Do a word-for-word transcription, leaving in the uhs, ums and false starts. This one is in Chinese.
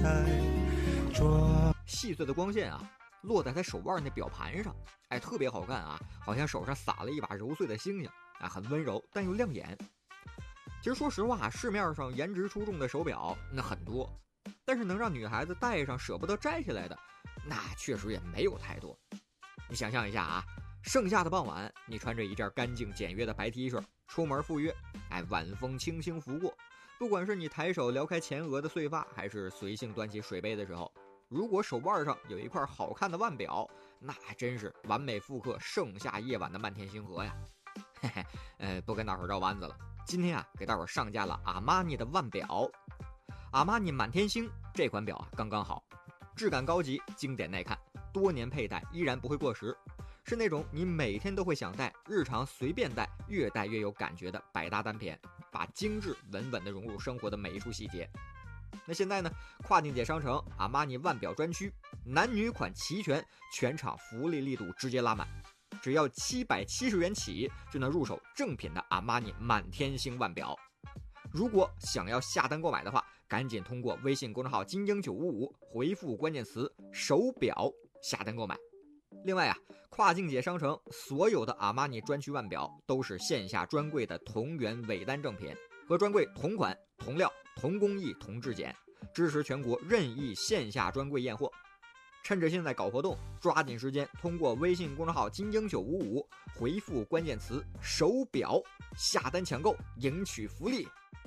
细碎的光线啊，落在他手腕那表盘上，哎，特别好看啊，好像手上撒了一把揉碎的星星啊，很温柔但又亮眼。其实说实话，市面上颜值出众的手表那很多，但是能让女孩子戴上舍不得摘下来的，那确实也没有太多。你想象一下啊，盛夏的傍晚，你穿着一件干净简约的白 T 恤出门赴约，哎，晚风轻轻拂过，不管是你抬手撩开前额的碎发，还是随性端起水杯的时候，如果手腕上有一块好看的腕表，那还真是完美复刻盛夏夜晚的漫天星河呀。嘿嘿，呃，不跟大伙儿绕弯子了，今天啊，给大伙儿上架了阿玛尼的腕表。阿玛尼满天星这款表啊，刚刚好，质感高级，经典耐看，多年佩戴依然不会过时，是那种你每天都会想戴，日常随便戴，越戴越有感觉的百搭单品，把精致稳稳地融入生活的每一处细节。那现在呢，跨境姐商城阿玛尼腕表专区，男女款齐全，全场福利力度直接拉满，只要七百七十元起就能入手正品的阿玛尼满天星腕表。如果想要下单购买的话，赶紧通过微信公众号金鹰九五五回复关键词手表下单购买。另外啊，跨境姐商城所有的阿玛尼专区腕表都是线下专柜的同源尾单正品，和专柜同款同料同工艺同质检，支持全国任意线下专柜验货。趁着现在搞活动，抓紧时间通过微信公众号金鹰九五五回复关键词手表下单抢购，赢取福利。